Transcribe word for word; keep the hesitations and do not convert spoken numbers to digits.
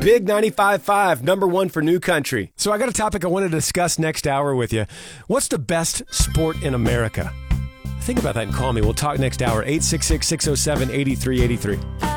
Big ninety-five point five, number one for New Country. So I got a topic I want to discuss next hour with you. What's the best sport in America? Think about that and call me. We'll talk next hour. eight six six, six oh seven, eight three eight three.